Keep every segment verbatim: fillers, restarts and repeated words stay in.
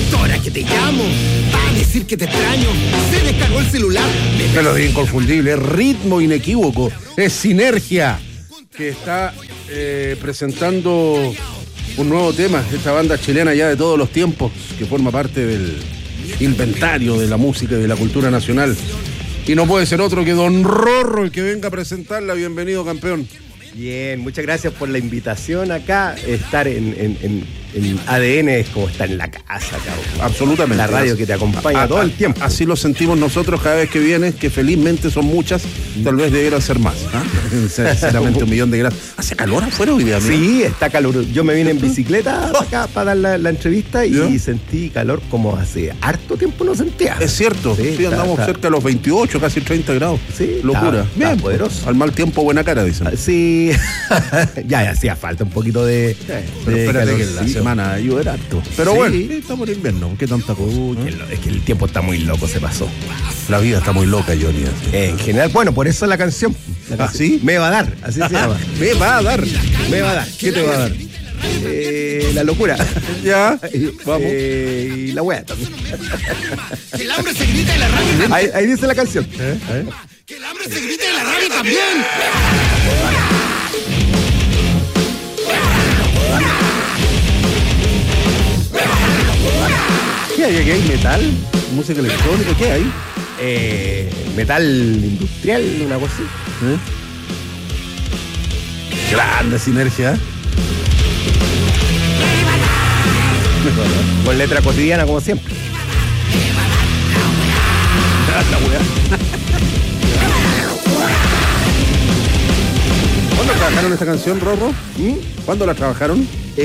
Ahora que te llamo, para decir que te extraño, se descargó el celular. Melodía inconfundible, ritmo inequívoco, es Sinergia, que está eh, presentando un nuevo tema, esta banda chilena ya de todos los tiempos, que forma parte del inventario de la música y de la cultura nacional. Y no puede ser otro que Don Rorro el que venga a presentarla. Bienvenido, campeón. Bien, muchas gracias por la invitación acá. Estar en, en, en, en A D N es como estar en la casa, cabrón. Absolutamente. La radio que te acompaña a, todo a, el tiempo. Así lo sentimos nosotros cada vez que vienes, que felizmente son muchas, tal vez debieran ser más. ¿eh? Sinceramente, un millón de gracias. ¿Hace calor afuera hoy día? Sí, está calor. Yo me vine en bicicleta para acá para dar la, la entrevista y ¿yo? Sentí calor como hace harto tiempo no sentía. Es cierto, sí, sí andamos está, cerca de los veintiocho, casi treinta grados. Sí, locura. Está, está bien, poderoso. Al mal tiempo, buena cara, dicen. Sí. ya, ya hacía falta un poquito de. Sí, pero de espérate que la semana va a llover harto. Pero sí. Bueno, sí, estamos en invierno. ¿Qué tanta cosa? Uy, ¿no? que es que el tiempo está muy loco, se pasó. La vida está muy loca, Johnny. En general, bueno, por eso la canción. La canción. ¿Ah, sí? Me va a dar, así se llama. Me va a dar. Me va a dar. ¿Qué te va a dar? Eh, la locura. Ya, vamos. Eh, y la wea también. Que el hambre se grita y la rabia también. Ahí, ahí dice la canción. ¿Eh? ¿Eh? Que el hambre se grita y la rabia también. ¿Qué hay aquí? ¿Hay metal? ¿Música electrónica? ¿Qué hay? Eh, metal industrial, una cosa así. ¿Eh? Grande Sinergia. Con letra cotidiana, como siempre. La wea. ¿Cuándo trabajaron esta canción, Rorro? ¿Mm? ¿Cuándo la trabajaron?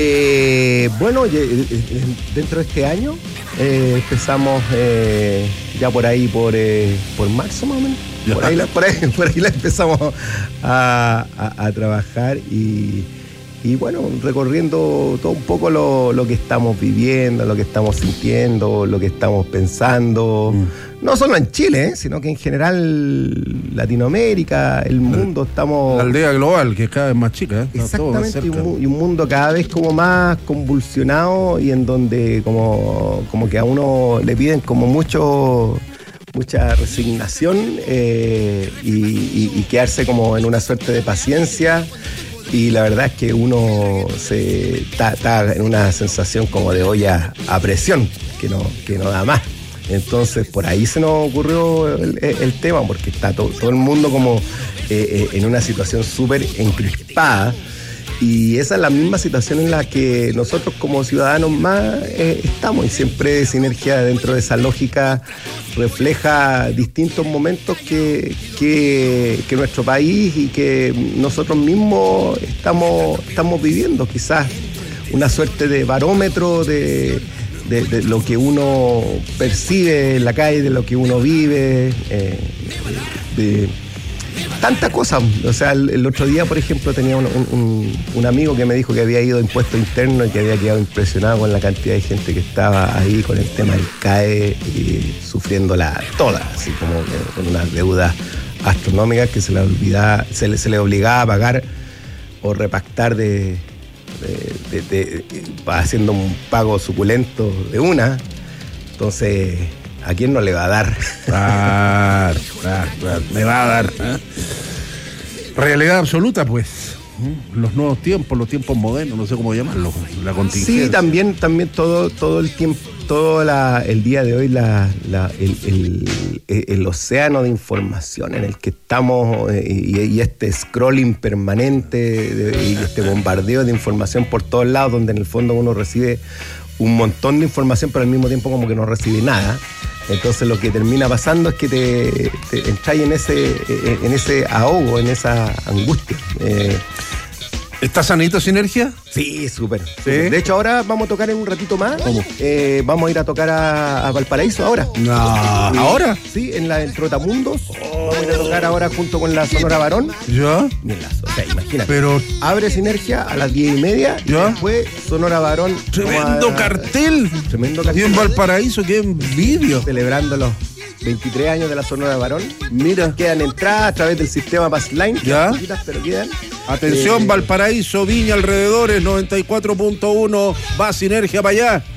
Eh, bueno, dentro de este año eh, empezamos eh, ya por ahí, por, eh, por marzo más o menos. Por ahí, la, por, ahí, por ahí la empezamos a, a, a trabajar y, y bueno, recorriendo todo un poco lo, lo que estamos viviendo, lo que estamos sintiendo, lo que estamos pensando. Mm. No solo en Chile, ¿eh? Sino que en general Latinoamérica, el mundo, estamos... La aldea global, que es cada vez más chica. ¿eh? Exactamente, y un, y un mundo cada vez como más convulsionado y en donde como, como que a uno le piden como mucho... mucha resignación eh, y, y, y quedarse como en una suerte de paciencia, y la verdad es que uno se está en una sensación como de olla a presión que no, que no da más. Entonces por ahí se nos ocurrió el, el tema, porque está todo, todo el mundo como eh, en una situación súper encrispada. Y esa es la misma situación en la que nosotros como ciudadanos más eh, estamos, y siempre Sinergia dentro de esa lógica refleja distintos momentos que, que, que nuestro país y que nosotros mismos estamos, estamos viviendo, quizás una suerte de barómetro de, de, de lo que uno percibe en la calle, de lo que uno vive, eh, de tanta cosa. O sea, el, el otro día, por ejemplo, tenía un, un, un amigo que me dijo que había ido a impuesto interno y que había quedado impresionado con la cantidad de gente que estaba ahí con el tema del C A E y sufriéndola toda, así como que, con unas deudas astronómicas que se le olvidaba, se le, se le obligaba a pagar o repactar de, de, de, de, de haciendo un pago suculento de una. Entonces, ¿a quién no le va a dar? Claro, claro, claro, me va a dar. ¿eh? Realidad absoluta, pues. Los nuevos tiempos, los tiempos modernos, no sé cómo llamarlo, la contingencia. Sí, también, también todo, todo el tiempo, todo la, el día de hoy, la, la, el, el, el océano de información en el que estamos eh, y, y este scrolling permanente de, y este bombardeo de información por todos lados, donde en el fondo uno recibe un montón de información, pero al mismo tiempo como que no recibe nada. Entonces lo que termina pasando es que te, te entras en ese, en ese ahogo, en esa angustia. Eh, ¿Está sanito Sinergia? Sí, súper. ¿Sí? De hecho, ahora vamos a tocar en un ratito más. ¿Cómo? Eh, vamos a ir a tocar a, a Valparaíso ahora. No. ¿Ahora? Sí, en la en Trotamundos. Oh. Vamos a ir a tocar ahora junto con la Sonora Varón. ¿Ya? O sea, imagínate. Pero abre Sinergia a las diez y media. ¿Ya? Y después Sonora Varón. Tremendo a, cartel. Tremendo cartel. Y en Valparaíso, qué envidia. Celebrando los veintitrés años de la Sonora Varón. Mira. Quedan entradas a través del sistema Passline. ¿Ya? Poquitas, pero quedan. Atención, eh, Valparaíso, Viña, alrededores, noventa y cuatro punto uno. Va Sinergia para allá.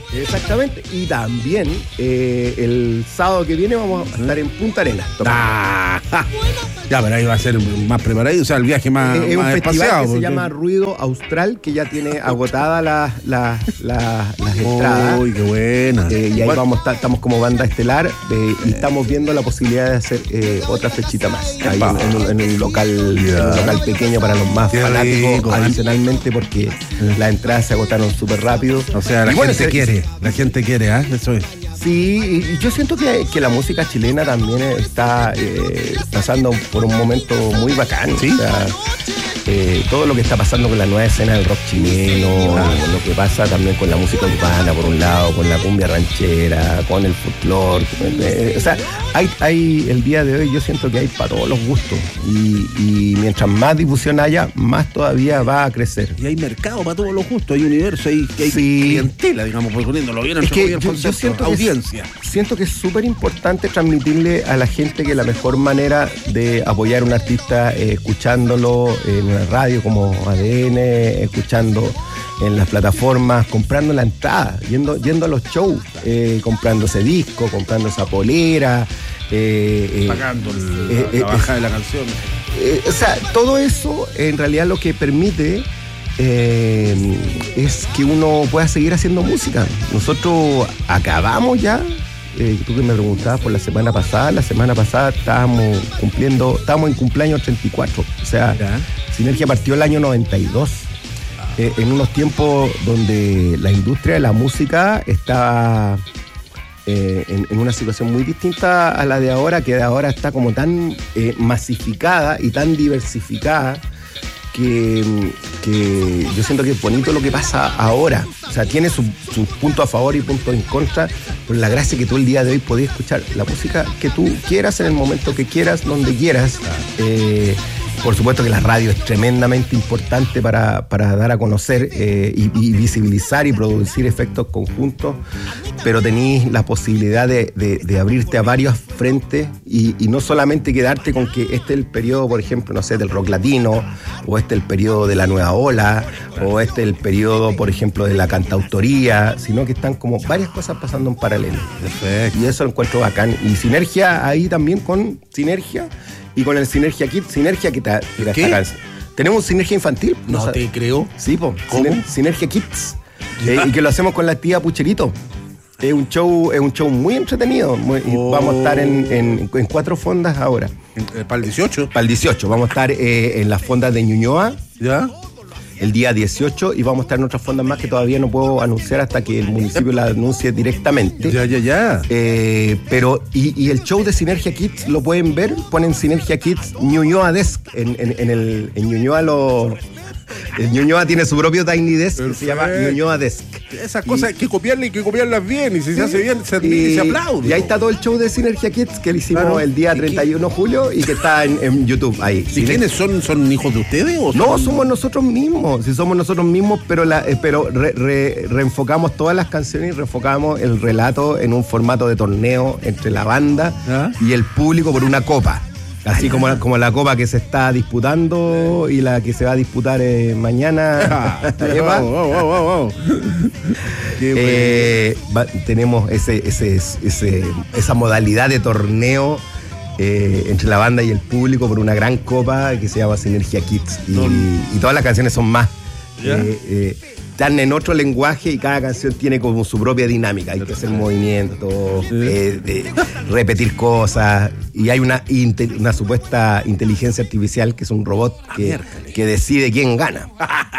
Exactamente. Y también eh, el sábado que viene vamos a estar en Punta Arenas. Ah, ya, pero ahí va a ser más preparado, o sea, el viaje más, es más un festival espaciado. que porque... se llama Ruido Austral, que ya tiene agotadas las la, la, las entradas. Uy, qué buena. Eh, y ahí Bueno, vamos a estar, estamos como banda estelar eh, y estamos viendo la posibilidad de hacer eh, otra fechita más. Ahí en, en, un, en un local en un local pequeño para los más Qué fanáticos, rico, adicionalmente, porque las entradas se agotaron súper rápido. O sea, la Y bueno, gente se- quiere, la gente quiere, ¿ah? Eso es. Sí, y yo siento que, que la música chilena también está eh, pasando por un momento muy bacán. ¿Sí? O sea, eh, todo lo que está pasando con la nueva escena del rock chileno, con lo que pasa también con la música urbana, por un lado, con la cumbia ranchera, con el folclore. Eh, o sea, hay, hay el día de hoy yo siento que hay para todos los gustos. Y, y mientras más difusión haya, más todavía va a crecer. Y hay mercado para todos los gustos, hay universo, hay, hay Sí. clientela, digamos, por poniéndolo bien, Es entre que comillas, yo, yo concepto, siento que audiencia. Es, siento que es súper importante transmitirle a la gente que la mejor manera de apoyar a un artista eh, escuchándolo en la radio como A D N, escuchando en las plataformas, comprando la entrada, yendo, yendo a los shows, eh, comprando ese disco, comprando esa polera. Eh, eh, Pagando el- eh, la, eh, la bajada de la canción. eh, o sea, todo eso en realidad lo que permite eh, es que uno pueda seguir haciendo música. Nosotros acabamos ya, eh, tú que me preguntabas por la semana pasada, la semana pasada estábamos cumpliendo, estábamos en cumpleaños treinta y cuatro, o sea, Ya. Sinergia partió el año noventa y dos, eh, en unos tiempos donde la industria de la música estaba eh, en, en una situación muy distinta a la de ahora, que de ahora está como tan eh, masificada y tan diversificada que, que yo siento que es bonito lo que pasa ahora. O sea, tiene sus su puntos a favor y puntos en contra, pero la gracia es que tú el día de hoy podés escuchar la música que tú quieras, en el momento que quieras, donde quieras. Eh, Por supuesto que la radio es tremendamente importante para, para dar a conocer eh, y, y visibilizar y producir efectos conjuntos, pero tenéis la posibilidad de, de, de abrirte a varios frentes y, y no solamente quedarte con que este es el periodo, por ejemplo, no sé, del rock latino, o este es el periodo de la nueva ola, o este es el periodo, por ejemplo, de la cantautoría, sino que están como varias cosas pasando en paralelo. Perfecto. Y eso lo encuentro bacán. Y sinergia ahí también con Sinergia y con el Sinergia Kids. Sinergia que te que te ¿Qué? sacan. Tenemos Sinergia Infantil. No sa- te creo. Sí, po. ¿Cómo? Siner- Sinergia Kids. Ya. Eh, y que lo hacemos con la tía Pucherito. Es un show, es un show muy entretenido. Muy- y Oh. Vamos a estar en, en- en cuatro fondas ahora. Eh, Para el dieciocho. Para el dieciocho. Vamos a estar eh, en las fondas de Ñuñoa ¿Ya? el día dieciocho y vamos a estar en otras fondas más que todavía no puedo anunciar hasta que el municipio la anuncie directamente. Ya, ya, ya. Eh, pero, y, y el show de Sinergia Kids lo pueden ver, ponen Sinergia Kids Ñuñoa Desk. En, en, en el en Ñuñoa lo. El Ñuñoa tiene su propio Tiny Desk que se llama Perfecto. Ñuñoa Desk. Esas cosas hay que copiarlas y hay que copiarlas bien. Y si se hace bien, se admite y se aplaude. Y ahí está todo el show de Sinergia Kids que le hicimos Claro. el día ¿Y treinta y uno de julio y que está en, en YouTube ahí. ¿Y quiénes son? ¿Son hijos de ustedes? O No, son- somos nosotros mismos, si somos nosotros mismos, pero la, eh, pero re- re- reenfocamos todas las canciones y reenfocamos el relato en un formato de torneo entre la banda ¿Ah? y el público por una copa. Así como, la- como la copa que se está disputando y la que se va a disputar eh, mañana. Ah, Eva. wow, wow, wow, wow. Qué bueno. Eh, va- tenemos ese, ese, ese, esa modalidad de torneo eh, entre la banda y el público por una gran copa que se llama Sinergia Kids. Y, Don- y todas las canciones son más. ¿Ya? eh, eh, están en otro lenguaje y cada canción tiene como su propia dinámica. Hay que hacer movimientos, eh, de repetir cosas. Y hay una, inte- una supuesta inteligencia artificial que es un robot que, miércoles. que decide quién gana.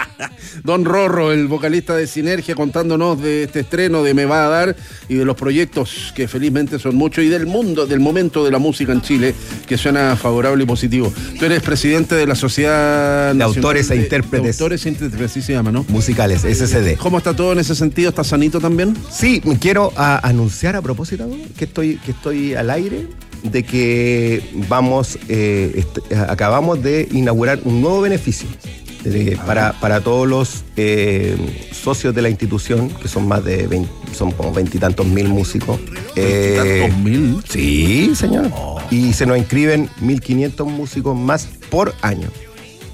Don Rorro, el vocalista de Sinergia, contándonos de este estreno de Me Va a Dar y de los proyectos que felizmente son muchos y del mundo, del momento de la música en Chile, que suena favorable y positivo. Tú eres presidente de la Sociedad De Nacional Autores e de- Intérpretes. de Autores e Intérpretes, así se llama, ¿no? Musicales, S C D. ¿Cómo está todo en ese sentido? ¿Está sanito también? Sí, quiero a- anunciar a propósito ¿no? que estoy, que estoy al aire de que vamos, eh, est- acabamos de inaugurar un nuevo beneficio eh, para, para todos los eh, socios de la institución, que son más de veinte, son como veintitantos mil músicos. Eh, ¿Tantos mil? Sí, señor. Y se nos inscriben mil quinientos músicos más por año.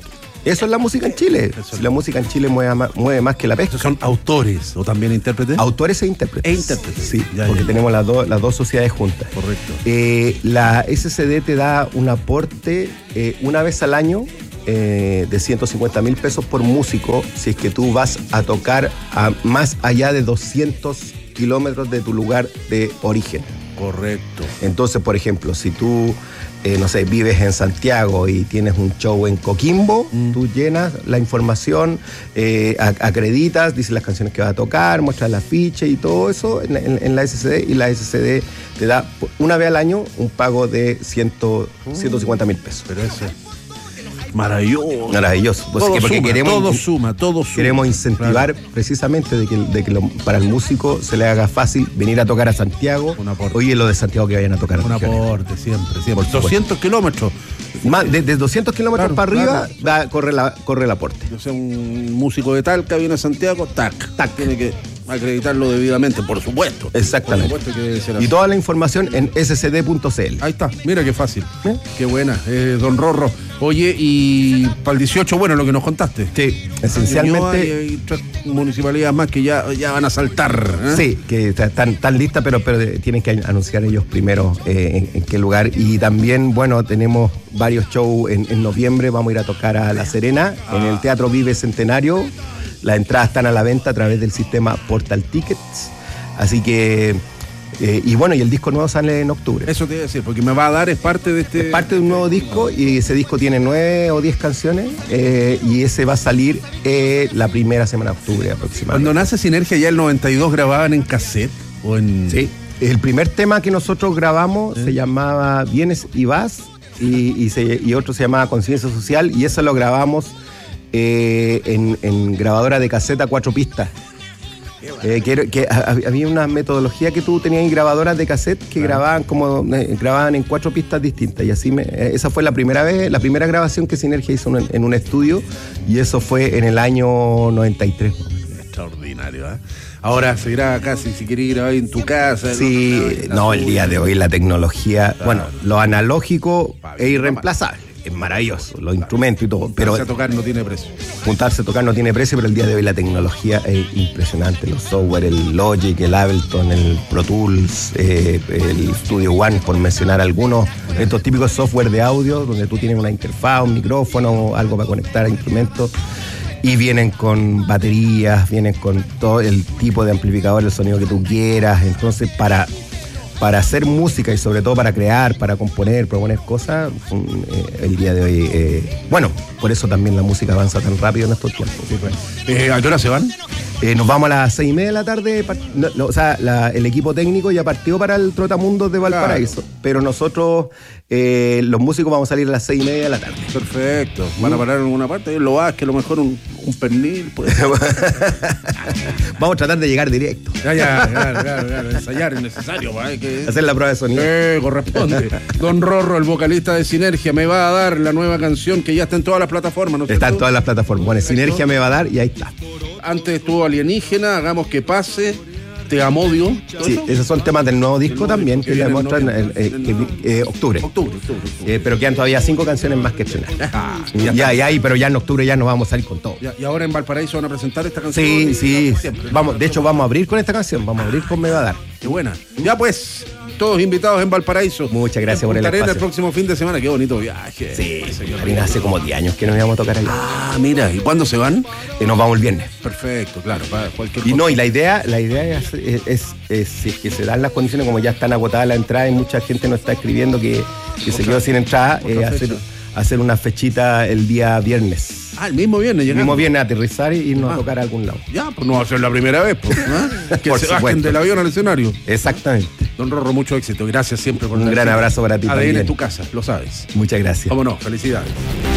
Eso es la música en Chile. Eso. Si la música en Chile mueve más, mueve más que la pesca. ¿Estos son autores o también intérpretes? Autores e intérpretes. E intérpretes. Sí, Ya, porque ya. tenemos las, dos las dos sociedades juntas. Correcto. Eh, la S C D te da un aporte eh, una vez al año eh, de ciento cincuenta mil pesos por músico si es que tú vas a tocar a más allá de doscientos kilómetros de tu lugar de origen. Correcto. Entonces, por ejemplo, si tú, eh, no sé, vives en Santiago y tienes un show en Coquimbo, mm. tú llenas la información, eh, acreditas, dices las canciones que vas a tocar, muestras el afiche y todo eso en, en, en la S C D, y la S C D te da una vez al año un pago de ciento cincuenta mil pesos. Pero eso maravilloso. Maravilloso. Pues todo, que porque suma, queremos, todo suma, todo suma. Queremos incentivar claro. precisamente de que, de que lo, para el músico se le haga fácil venir a tocar a Santiago. Oye, lo de Santiago que vayan a tocar a Un aporte, siempre, siempre. Por doscientos kilómetros. Más, de, de doscientos kilómetros claro, para arriba claro. va, corre, la, corre el aporte. O sea, un músico de Talca viene a Santiago, tac, tac, tiene que acreditarlo debidamente, por supuesto. Exactamente. Por supuesto que debe ser así. Y toda la información en s c d punto c l. Ahí está, mira qué fácil. ¿Eh? Qué buena, eh, don Rorro. Oye, y para el dieciocho, bueno, lo que nos contaste. Sí, esencialmente. Y hay tres municipalidades más que ya, ya van a saltar. ¿eh? Sí, que están, están listas, pero, pero tienen que anunciar ellos primero eh, en, en qué lugar. Y también, bueno, tenemos varios shows en, en noviembre. Vamos a ir a tocar a La Serena, ah. en el Teatro Vive Centenario. Las entradas están a la venta a través del sistema Portal Tickets. Así que, eh, y bueno, y el disco nuevo sale en octubre. Eso te iba a decir, porque me va a dar, es parte de este... Es parte de un nuevo disco, y ese disco tiene nueve o diez canciones, eh, y ese va a salir eh, la primera semana de octubre aproximadamente. Cuando nace Sinergia, ya el noventa y dos grababan en cassette o en... Sí, el primer tema que nosotros grabamos ¿Sí? se llamaba Vienes y Vas, y, y, se, y otro se llamaba Conciencia Social, y eso lo grabamos eh, en, en grabadora de cassette a cuatro pistas. Eh, que, que había una metodología que tú tenías en grabadoras de cassette que claro. grababan como eh, grababan en cuatro pistas distintas, y así me, eh, esa fue la primera vez, la primera grabación que Sinergia hizo en, en un estudio, y eso fue en el año noventa y tres. Extraordinario, ¿eh? Ahora se irá acá si, si querés grabar en tu casa. Sí, no, no, el día de hoy la tecnología, claro. bueno, lo analógico es irreemplazable. Es maravilloso, los instrumentos y todo. Juntarse pero a tocar no tiene precio. Juntarse a tocar no tiene precio, pero el día de hoy la tecnología es impresionante. Los software, el Logic, el Ableton, el Pro Tools, eh, el Studio One, por mencionar algunos. Estos típicos software de audio, donde tú tienes una interfaz, un micrófono, algo para conectar a instrumentos. Y vienen con baterías, vienen con todo el tipo de amplificador, el sonido que tú quieras. Entonces, para... para hacer música y sobre todo para crear, para componer, proponer cosas, eh, el día de hoy, eh, bueno, por eso también la música avanza tan rápido en estos tiempos. Sí, pues. eh, ¿A qué hora se van? Eh, nos vamos a las seis y media de la tarde, no, no, o sea, la, el equipo técnico ya partió para el Trotamundos de Valparaíso, claro. pero nosotros, eh, los músicos, vamos a salir a las seis y media de la tarde. Perfecto. ¿Van a parar en alguna parte? Lo vas, que a lo mejor un, un pernil. Pues. Vamos a tratar de llegar directo. Ya, ya, claro, claro, claro. Ensayar es necesario. ¿Vale? Que... hacer la prueba de sonido. Eh, corresponde. Don Rorro, el vocalista de Sinergia, me va a dar la nueva canción que ya está en todas las plataformas, ¿no? Está en todas las plataformas. Bueno, Sinergia me va a dar y ahí está. Antes estuvo Alienígena, Hagamos que Pase, Te Amodio. Sí, eso? esos son temas del nuevo disco también, que ya muestran en eh, octubre. Octubre, octubre, octubre. Eh, pero quedan todavía cinco canciones más que estrenar. Ah, ya, ya, ya, pero ya en octubre ya nos vamos a salir con todo. Ya, y ahora en Valparaíso van a presentar esta canción. Sí, sí. Siempre, vamos, de hecho, vamos a abrir con esta canción. Vamos a abrir con Me va a dar. Qué buena. Ya pues, todos invitados en Valparaíso. Muchas gracias por el espacio. el próximo fin de semana. Qué bonito viaje. Sí, Marina, hace como diez años que nos íbamos a tocar allá. Ah, mira. ¿Y cuándo se van? Eh, nos vamos el viernes. Perfecto, claro. Para cualquier y cosa. no, y la idea, la idea es, es, es, es, es que se dan las condiciones, como ya están agotadas la entrada y mucha gente nos está escribiendo que, que se quedó sin entrada, eh, hacer, hacer una fechita el día viernes. Ah, el mismo viernes llegando. El mismo viernes aterrizar y irnos ah. a tocar a algún lado. Ya, pues no va a ser la primera vez, pues. ¿eh? Que por se supuesto. bajen del avión al escenario. Exactamente. Don Rorro, mucho éxito. Gracias siempre por un gran abrazo para ti. A D N es tu casa, lo sabes. Muchas gracias. Cómo no, felicidades.